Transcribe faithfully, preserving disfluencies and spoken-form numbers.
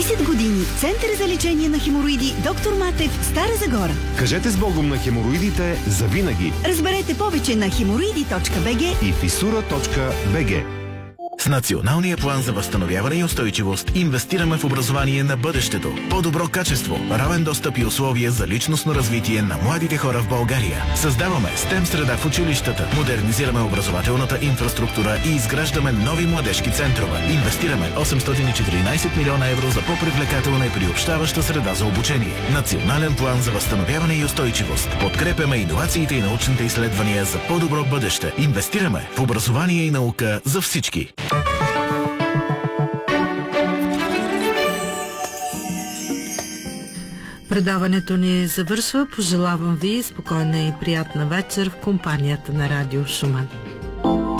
тридесет години Център за лечение на хемороиди Доктор Матев, Стара Загора. Кажете с Богом на хемороидите завинаги. Разберете повече на хемороиди точка би джи и фисура точка би джи. С Националния план за възстановяване и устойчивост инвестираме в образование на бъдещето. По-добро качество, равен достъп и условия за личностно развитие на младите хора в България. Създаваме STEM среда в училищата, модернизираме образователната инфраструктура и изграждаме нови младежки центрове. Инвестираме осемстотин и четиринадесет милиона евро за по-привлекателна и приобщаваща среда за обучение. Национален план за възстановяване и устойчивост. Подкрепяме иновациите и научните изследвания за по-добро бъдеще. Инвестираме в образование и наука за всички. Предаването ни завършва. Пожелавам ви спокойна и приятна вечер в компанията на Радио Шуман.